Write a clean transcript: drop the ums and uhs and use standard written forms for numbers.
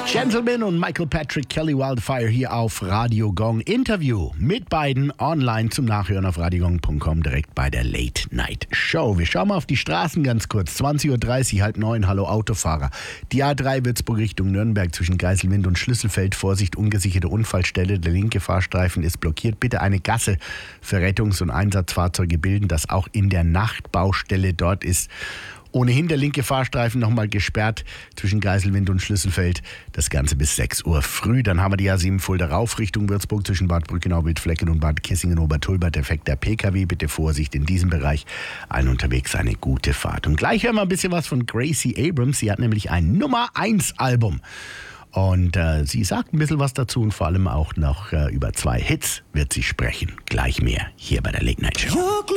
Gentleman und Michael Patrick Kelly Wildfire hier auf Radio Gong. Interview mit beiden online zum Nachhören auf radiogong.com direkt bei der Late Night Show. Wir schauen mal auf die Straßen ganz kurz. 20.30 Uhr, 8:30, hallo Autofahrer. Die A3 Würzburg Richtung Nürnberg zwischen Geiselwind und Schlüsselfeld. Vorsicht, ungesicherte Unfallstelle. Der linke Fahrstreifen ist blockiert. Bitte eine Gasse für Rettungs- und Einsatzfahrzeuge bilden, das auch in der Nachtbaustelle dort ist. Ohnehin der linke Fahrstreifen nochmal gesperrt zwischen Geiselwind und Schlüsselfeld. Das Ganze bis 6 Uhr früh. Dann haben wir die A7 Fulda rauf Richtung Würzburg zwischen Bad Brückenau, Wildflecken und Bad Kissingen-Obertulbert. Defekter PKW. Bitte Vorsicht in diesem Bereich. Allen unterwegs eine gute Fahrt. Und gleich hören wir ein bisschen was von Gracie Abrams. Sie hat nämlich ein Nummer-1-Album. Und sie sagt ein bisschen was dazu und vor allem auch noch über 2 Hits wird sie sprechen. Gleich mehr hier bei der Late Night Show.